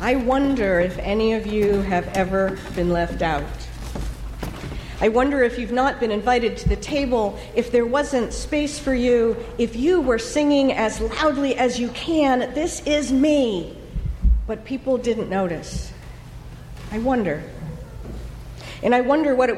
I wonder if any of you have ever been left out. I wonder if you've not been invited to the table, if there wasn't space for you, if you were singing as loudly as you can, "This is me," but people didn't notice. I wonder. And I wonder what it